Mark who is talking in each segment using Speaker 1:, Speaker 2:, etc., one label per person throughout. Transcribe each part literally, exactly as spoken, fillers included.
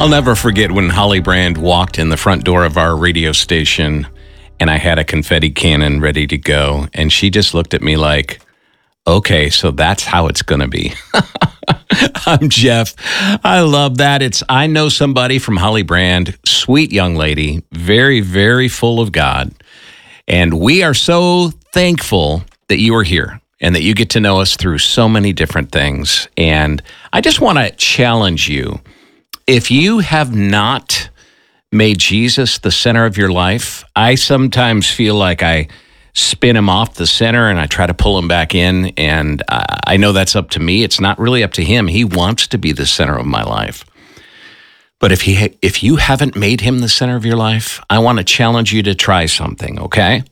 Speaker 1: I'll never forget when Holly Brand walked in the front door of our radio station and I had a confetti cannon ready to go. And she just looked at me like, okay, so that's how it's going to be. I'm Jeff. I love that. It's I know somebody from Holly Brand, sweet young lady, very, very full of God. And we are so thankful that you are here and that you get to know us through so many different things. And I just want to challenge you. If you have not made Jesus the center of your life, I sometimes feel like I spin him off the center and I try to pull him back in. And I know that's up to me. It's not really up to him. He wants to be the center of my life. But if he, if you haven't made him the center of your life, I want to challenge you to try something, okay?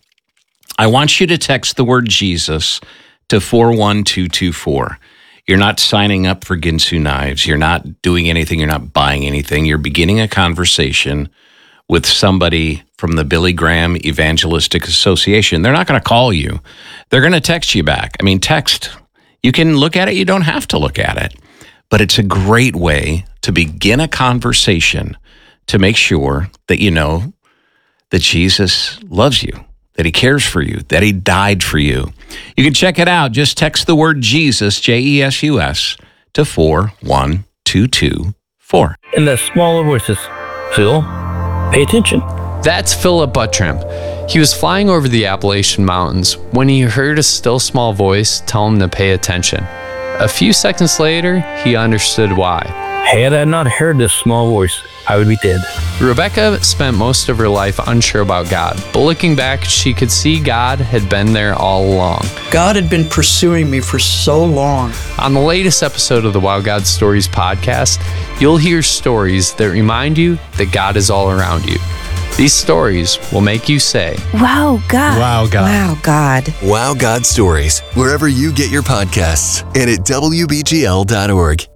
Speaker 1: I want you to text the word Jesus to four one two two four. You're not signing up for Ginsu Knives. You're not doing anything. You're not buying anything. You're beginning a conversation with somebody from the Billy Graham Evangelistic Association. They're not going to call you. They're going to text you back. I mean, text. You can look at it. You don't have to look at it. But it's a great way to begin a conversation to make sure that you know that Jesus loves you, that he cares for you, that he died for you. You can check it out. Just text the word Jesus, J E S U S, to four one two two four.
Speaker 2: In the smaller voices, Phil, pay attention.
Speaker 3: That's Philip Buttram. He was flying over the Appalachian Mountains when he heard a still small voice tell him to pay attention. A few seconds later, he understood why.
Speaker 2: Had I not heard this small voice, I would be dead.
Speaker 3: Rebecca spent most of her life unsure about God, but looking back, she could see God had been there all along.
Speaker 4: God had been pursuing me for so long.
Speaker 3: On the latest episode of the Wow God Stories podcast, you'll hear stories that remind you that God is all around you. These stories will make you say,
Speaker 5: Wow, God.
Speaker 6: Wow, God.
Speaker 5: Wow, God.
Speaker 7: Wow God Stories, wherever you get your podcasts and at W B G L dot org.